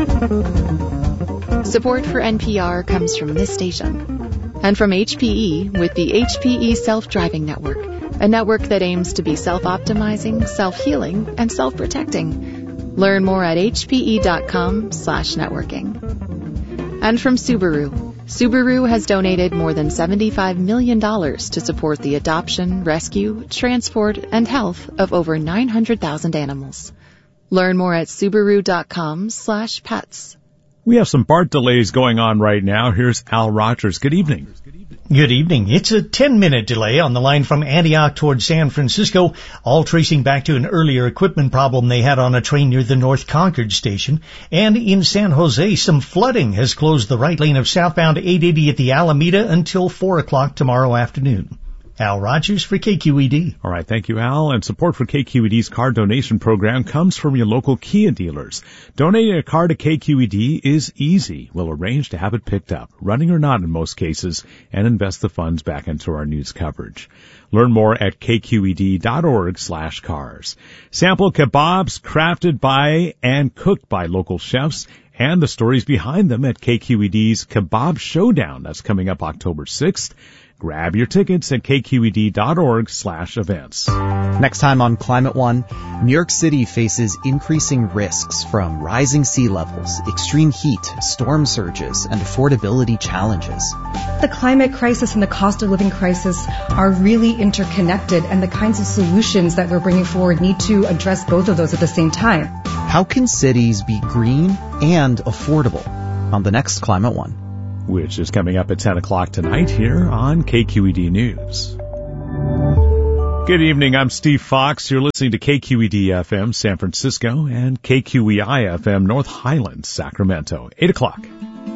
Support for NPR comes from this station and from HPE with the HPE Self-Driving Network, a network that aims to be self-optimizing, self-healing, and self-protecting. Learn more at hpe.com/networking. And from Subaru. Subaru has donated more than $75 million to support the adoption, rescue, transport, and health of over 900,000 animals. Learn more at subaru.com/pets. We have some BART delays going on right now. Here's Al Rogers. Good evening. Good evening. It's a 10-minute delay on the line from Antioch towards San Francisco, all tracing back to an earlier equipment problem they had on a train near the North Concord station. And in San Jose, some flooding has closed the right lane of southbound 880 at the Alameda until 4 o'clock tomorrow afternoon. Al Rogers for KQED. All right, thank you, Al. And support for KQED's car donation program comes from your local Kia dealers. Donating a car to KQED is easy. We'll arrange to have it picked up, running or not in most cases, and invest the funds back into our news coverage. Learn more at kqed.org/cars. Sample kebabs crafted by and cooked by local chefs and the stories behind them at KQED's Kebab Showdown. That's coming up October 6th. Grab your tickets at kqed.org/events. Next time on Climate One, New York City faces increasing risks from rising sea levels, extreme heat, storm surges, and affordability challenges. The climate crisis and the cost of living crisis are really interconnected, and the kinds of solutions that we're bringing forward need to address both of those at the same time. How can cities be green and affordable? On the next Climate One, which is coming up at 10 o'clock tonight here on KQED News. Good evening, I'm Steve Fox. You're listening to KQED FM San Francisco and KQEI FM North Highlands, Sacramento. 8 o'clock.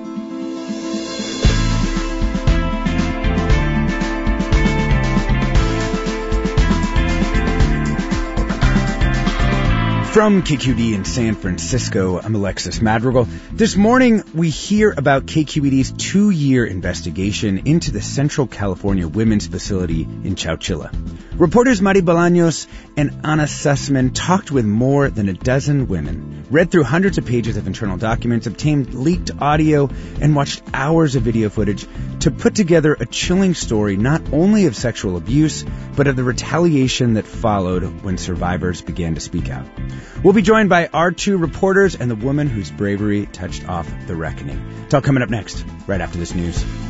From KQED in San Francisco, I'm Alexis Madrigal. This morning, we hear about KQED's 2-year investigation into the Central California Women's Facility in Chowchilla. Reporters Mari Bolaños and Anna Sussman talked with more than a dozen women, read through hundreds of pages of internal documents, obtained leaked audio, and watched hours of video footage to put together a chilling story not only of sexual abuse, but of the retaliation that followed when survivors began to speak out. We'll be joined by our 2 reporters and the woman whose bravery touched off the reckoning. It's all coming up next, right after this news.